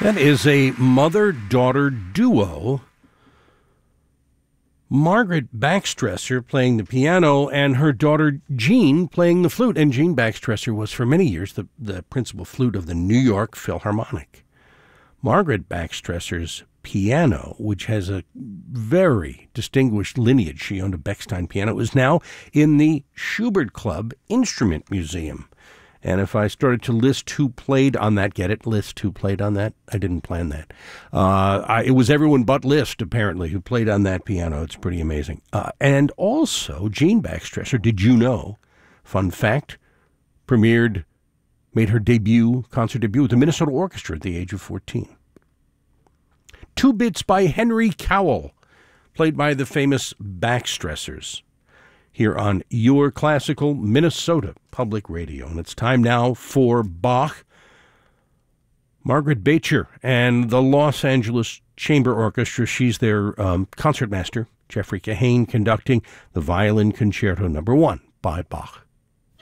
That is a mother-daughter duo. Margaret Baxtresser playing the piano and her daughter Jean playing the flute. And Jean Baxtresser was for many years the principal flute of the New York Philharmonic. Margaret Baxtresser's piano, which has a very distinguished lineage, she owned a Bechstein piano, is now in the Schubert Club Instrument Museum. And if I started to list who played on that, get it? List who played on that? I didn't plan that. It was everyone but Liszt, apparently, who played on that piano. It's pretty amazing. And also, Jean Baxtresser, did you know, fun fact, made her concert debut with the Minnesota Orchestra at the age of 14. Two Bits by Henry Cowell, played by the famous Baxtressers, here on Your Classical Minnesota Public Radio. And it's time now for Bach. Margaret Bacher and the Los Angeles Chamber Orchestra. She's their concertmaster. Jeffrey Kahane conducting the Violin Concerto No. 1 by Bach.